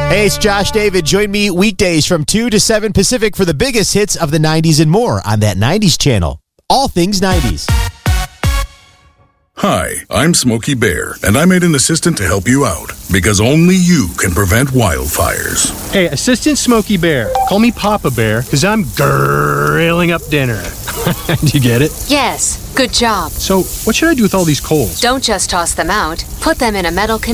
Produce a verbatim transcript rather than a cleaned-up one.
Hey, it's Josh David. Join me weekdays from two to seven Pacific for the biggest hits of the nineties and more on that nineties channel. All things nineties. Hi, I'm Smokey Bear, and I made an assistant to help you out, because only you can prevent wildfires. Hey, Assistant Smokey Bear, call me Papa Bear, because I'm grilling up dinner. Do you get it? Yes, good job. So, what should I do with all these coals? Don't just toss them out. Put them in a metal container.